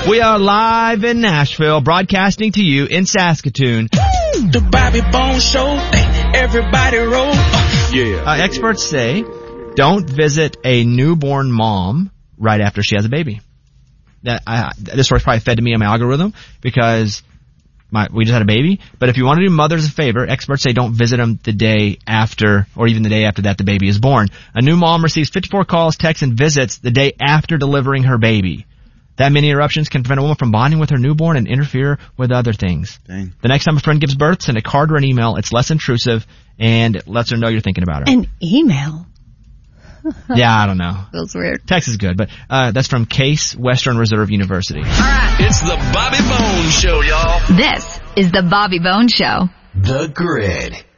We are live in Nashville, broadcasting to you in Saskatoon. The Bobby Bones Show, everybody roll. Yeah. Experts say don't visit a newborn mom right after she has a baby. This story's probably fed to me in my algorithm because we just had a baby. But if you want to do mothers a favor, experts say don't visit them the day after or even the day after that the baby is born. A new mom receives 54 calls, texts, and visits the day after delivering her baby. That many interruptions can prevent a woman from bonding with her newborn and interfere with other things. Dang. The next time a friend gives birth, send a card or an email. It's less intrusive and lets her know you're thinking about her. An email? Yeah, I don't know. Feels weird. Text is good, but that's from Case Western Reserve University. All right. It's the Bobby Bones Show, y'all. This is the Bobby Bones Show. The Grid.